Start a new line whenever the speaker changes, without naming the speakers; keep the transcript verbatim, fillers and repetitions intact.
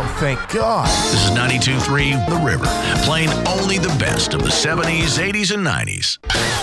Oh, thank God.
This is ninety-two point three The River, playing only the best of the seventies, eighties, and nineties.